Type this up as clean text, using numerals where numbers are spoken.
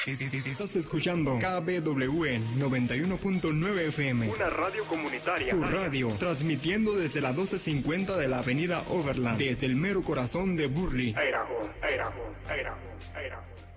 Estás escuchando KBWN 91.9 FM. Una radio comunitaria. Tu radio, transmitiendo desde la 1250 de la avenida Overland, desde el mero corazón de Burley. Idaho.